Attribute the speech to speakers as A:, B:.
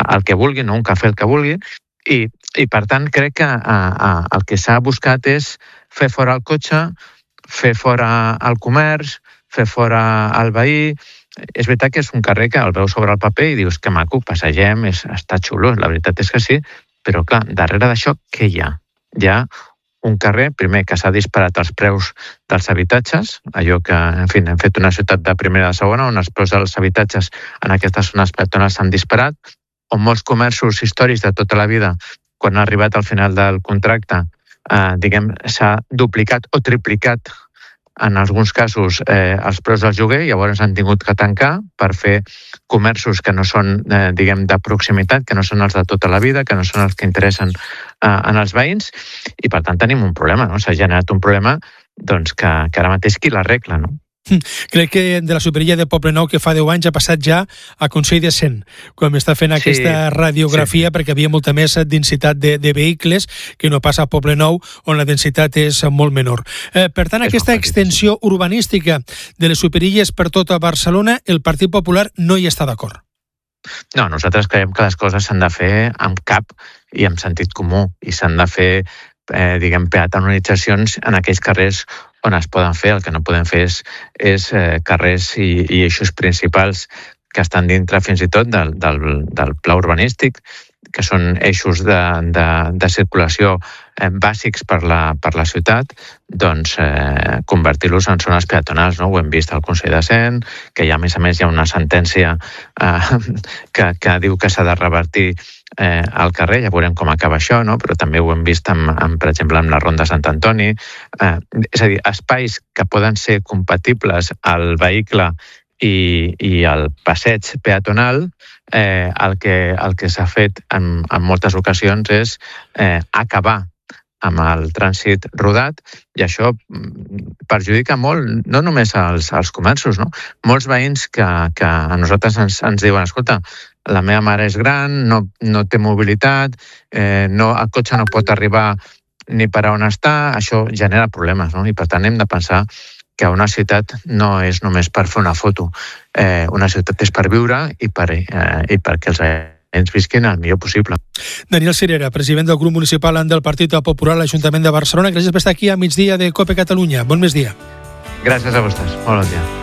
A: el que vulgui, no un cafè el que vulgui, i per tant crec que el que s'ha buscat és fer fora el cotxe, fer fora el comerç, fer fora el veí. És veritat que és un carrer que el veus sobre el paper i dius que maco, passegem, està xulo, la veritat és que sí, però clar, darrere d'això què hi ha? Hi ha un carrer, primer, que s'ha disparat els preus dels habitatges, allò que, en fi, hem fet una ciutat de primera i de segona, on els preus dels habitatges en aquestes zones peatonals s'han disparat, on molts comerços històrics de tota la vida, quan ha arribat al final del contracte, s'ha duplicat o triplicat en alguns casos els preus del lloguer, llavors han tingut que tancar per fer comerços que no són, de proximitat, que no són els de tota la vida, que no són els que interessen en els veïns, i per tant tenim un problema, no? S'ha generat un problema doncs, que ara mateix qui l'arregla, no?
B: Crec que de la superilla de Poblenou, que fa 10 anys, ha passat ja a Consell de Cent, quan està fent aquesta radiografia, perquè havia molta més densitat de vehicles que no passa a Poblenou, on la densitat és molt menor. Per tant, aquesta extensió urbanística de les superilles per tota Barcelona, el Partit Popular no hi està d'acord.
A: No, nosaltres creiem que les coses s'han de fer amb cap i amb sentit comú, i s'han de fer, peatonalitzacions en aquells carrers on es poden fer. El que no podem fer és carrers i eixos principals que estan dintre fins i tot del pla urbanístic, que són eixos de circulació bàsics per la ciutat, doncs convertir-los en zones peatonals, no? Ho hem vist al Consell de Cent, que a més hi ha una sentència que diu que s'ha de revertir al carrer, ja veurem com acaba això, no? Però també ho hem vist, per exemple, amb la Ronda Sant Antoni. És a dir, espais que poden ser compatibles al vehicle i el passeig peatonal, el que s'ha fet en moltes ocasions és acabar amb el trànsit rodat, i això perjudica molt, no només als comerços, no? Molts veïns que a nosaltres ens diuen, escolta, la meva mare és gran, no té mobilitat, el cotxe no pot arribar ni per a on està, això genera problemes, no? I per tant hem de pensar que una ciutat no és només per fer una foto, una ciutat és per viure i perquè els veïns visquin el millor possible.
B: Daniel Cirera, president del grup municipal del Partit Popular a l'Ajuntament de Barcelona, gràcies per estar aquí a migdia de COPE Catalunya. Bon migdia.
A: Gràcies a vostès. Molt bon dia.